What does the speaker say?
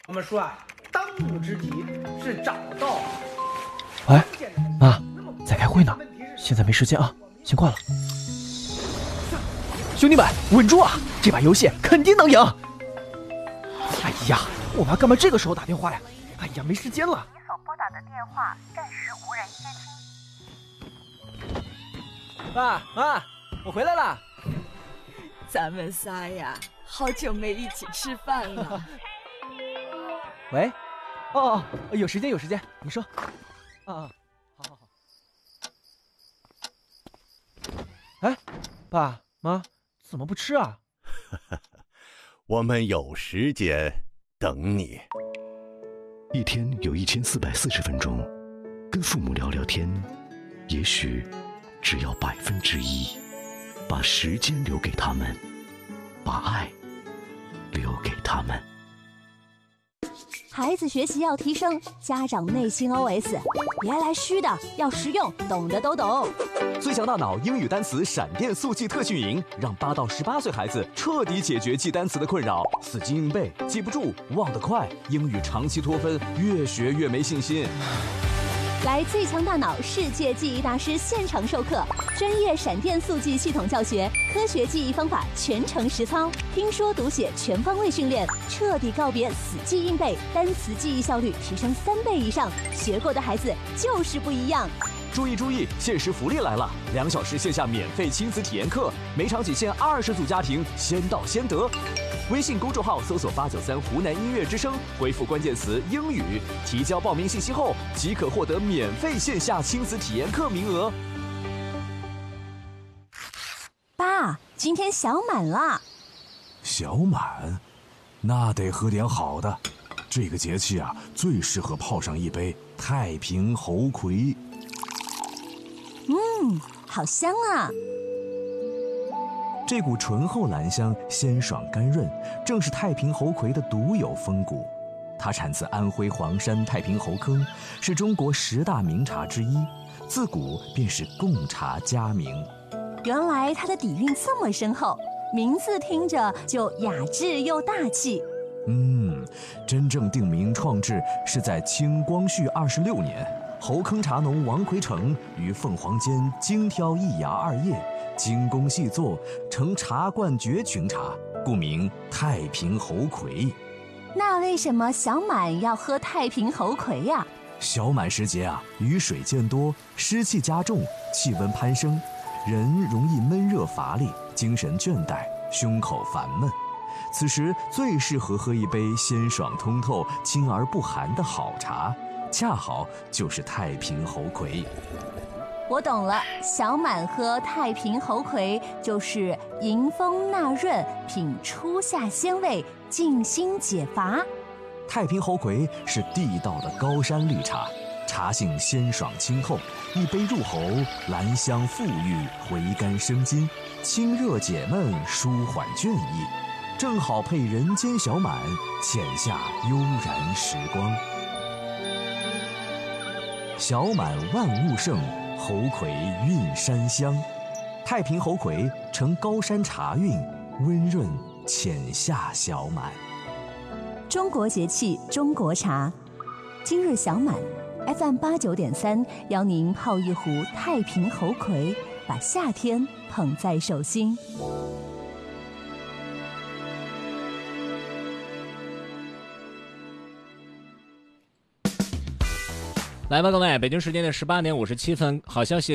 我们说啊，当务之急是找到。 哎，妈，在开会呢，现在没时间啊，先挂了。兄弟们，稳住啊！这把游戏肯定能赢。哎呀，我妈干嘛这个时候打电话呀？哎呀，没时间了。 你所拨打的电话暂时无人接听。 爸妈，我回来了。 咱们仨呀，好久没一起吃饭了。 喂，哦，有时间，你说。好。哎，爸妈怎么不吃啊？ 我们有时间等你。 一天有1440分钟，跟父母聊聊天，也许只要1%，把时间留给他们，把爱留给他们。 孩子学习要提升，家长内心 OS： 别来虚的，要实用，懂的都懂。 最强大脑英语单词闪电速记特训营，让8到18岁孩子彻底解决记单词的困扰，死记硬背，记不住，忘得快，英语长期脱分，越学越没信心。 来最强大脑世界记忆大师现场授课，专业闪电速记系统教学，科学记忆方法全程实操，听说读写全方位训练，彻底告别死记硬背，单词记忆效率提升3倍以上，学过的孩子就是不一样。 注意，限时福利来了！2小时线下免费亲子体验课，每场仅限20组家庭，先到先得。微信公众号搜索893湖南音乐之声，回复关键词英语，提交报名信息后即可获得免费线下亲子体验课名额。 爸，今天小满了。 小满，那得喝点好的。这个节气啊，最适合泡上一杯太平猴魁。 好香啊！ 这股醇厚兰香，鲜爽甘润，正是太平猴魁的独有风骨。它产自安徽黄山太平猴坑，是中国10大名茶之一，自古便是贡茶佳名。 原来它的底蕴这么深厚，名字听着就雅致又大气。 真正定名创制是在清光绪26年，猴坑茶农王奎成于凤凰间精挑一芽2叶，精工细作，成茶冠绝群茶，故名太平猴魁。 那为什么小满要喝太平猴魁呀？ 小满时节啊，雨水渐多，湿气加重，气温攀升，人容易闷热乏力，精神倦怠，胸口烦闷。此时最适合喝一杯鲜爽通透、清而不寒的好茶，恰好就是太平猴魁。 我懂了，小满喝太平猴魁就是迎风纳润，品初夏鲜味，静心解乏。 太平猴魁是地道的高山绿茶，茶性鲜爽清厚，一杯入喉，兰香馥郁，回甘生津，清热解闷，舒缓倦意，正好配人间小满，浅下悠然时光。小满万物盛，猴魁韵山香。太平猴魁承高山茶韵，温润浅下小满。 中国节气，中国茶。今日小满 FM 89.3邀您泡一壶太平猴魁，把夏天捧在手心。 来吧，各位，北京时间的18点57分，好消息。